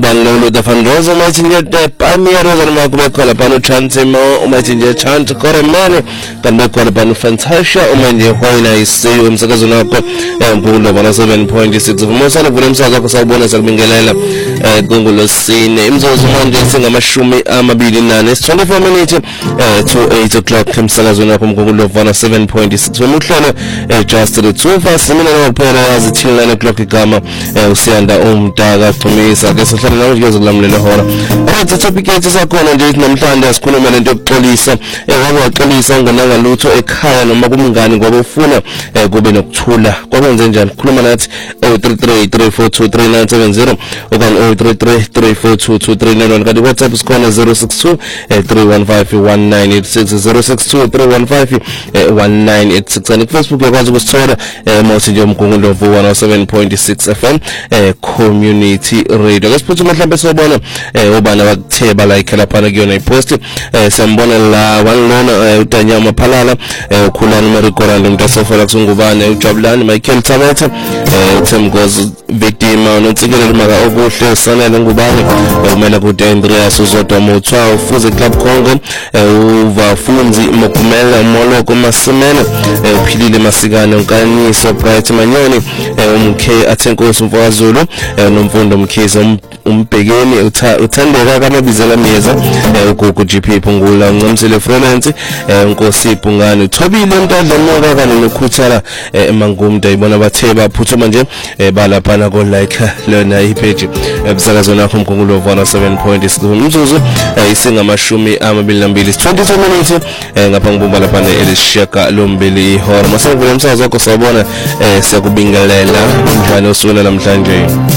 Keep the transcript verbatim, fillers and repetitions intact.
Bangalore the Fandoza Martin Pamira and Marco Calapano Chantimo, Martin Chant Coremane, can make Calapano Fantasia, Omanja Hoina is still in Sakazunako and Bulla one seven point six of most of them Sakasabona Salmingalela, Gungulo scene, names of Monday Singamashumi Amabilina, it's twenty-four minutes to eight o'clock, Kim Salazunapum Gungulo one seven point six for Mutlana, just to the two fast seminar opera as a till nine o'clock Gama, Usianda Um Daga for me, so I guess I know you a lamb little horror. The topic is a corner, Namtanda, Skunaman and Polisa, a Rawa Kalisa, Ganaga Luto, a Kaya, and Magumangani, Gobofuna, a Gobino Tula, Gobanzan, Kulumanat, oh three three three four two three nine seven zero, Ogan oh three three three four two two three nine one, got the WhatsApp is corner zero six two three one five one nine eight six zero six two three one five one nine eight six, and Facebook, I was told, Mosijum Kungo for one oh seven point six F M, community radio. Let's put some Sobona, Obana Teba like Kalapanagion post, Sambona la one lona, Utanyama Palala, Kulan Marikorandum, Tasafalaxungubana, Jablan, Michael Tamata, Tim goes victim, no ticket, Mara Ogo, Sana and Gubani, Melagut Andrea Suzoto Mocha, Fuzi Club Congo, Uva Funzi, Mokumela, Moloko Massimena, Pili Masigano, Gani, Soprite Magnoni, Mke Atenko Sumvazulu, Numfondo Mkeza Umpegeni, Utanda Gama Bizela Meza, Koko G P Pungula, Namsele Frenanti, Nkosi Pungani, Toby Lunda, Lamoga, and Kutara, Mangum, Bonabateba, Putumanje, Bala Panago like Lerna Hipeji, Salazona from Kungulo one oh seven point six. I sing a Mashumi Amabilambilis twenty-two minutes, and upon Bumbalapana Elishaka Lumbili, Hormasa Williams, Sabona, Sakubingalela, Jano Suna Lamtanje.